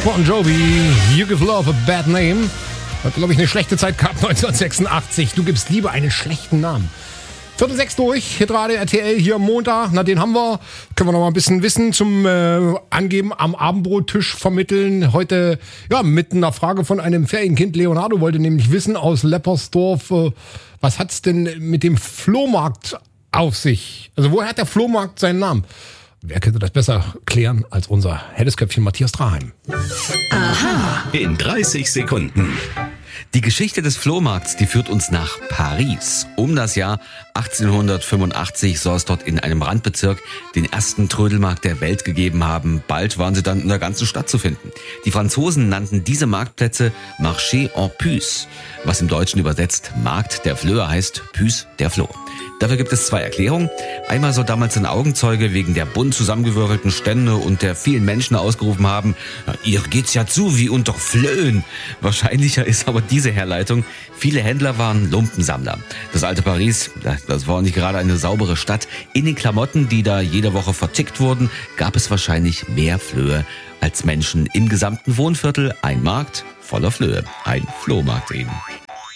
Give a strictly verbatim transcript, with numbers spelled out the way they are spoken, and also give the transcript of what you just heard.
Bon Jovi, You Give Love a Bad Name. Hat, glaube ich, eine schlechte Zeit gehabt, neunzehnhundertsechsundachtzig. Du gibst lieber einen schlechten Namen. Viertel sechs durch, Hitradio R T L hier am Montag. Na, den haben wir. Können wir noch mal ein bisschen Wissen zum äh, Angeben am Abendbrottisch vermitteln. Heute, ja, mit einer Frage von einem Ferienkind. Leonardo wollte nämlich wissen aus Leppersdorf, äh, was hat's denn mit dem Flohmarkt auf sich? Also, woher hat der Flohmarkt seinen Namen? Wer könnte das besser klären als unser Hellesköpfchen Matthias Draheim? Aha. In dreißig Sekunden. Die Geschichte des Flohmarkts, die führt uns nach Paris. Um das Jahr achtzehnhundertfünfundachtzig soll es dort in einem Randbezirk den ersten Trödelmarkt der Welt gegeben haben. Bald waren sie dann in der ganzen Stadt zu finden. Die Franzosen nannten diese Marktplätze Marché en Puce, was im Deutschen übersetzt Markt der Flöhe heißt, Puce der Floh. Dafür gibt es zwei Erklärungen. Einmal soll damals ein Augenzeuge wegen der bunt zusammengewürfelten Stände und der vielen Menschen ausgerufen haben, ja, ihr geht's ja zu wie unter Flöhen. Wahrscheinlicher ist aber diese Herleitung. Viele Händler waren Lumpensammler. Das alte Paris, das war nicht gerade eine saubere Stadt. In den Klamotten, die da jede Woche vertickt wurden, gab es wahrscheinlich mehr Flöhe als Menschen. Im gesamten Wohnviertel ein Markt voller Flöhe. Ein Flohmarkt eben.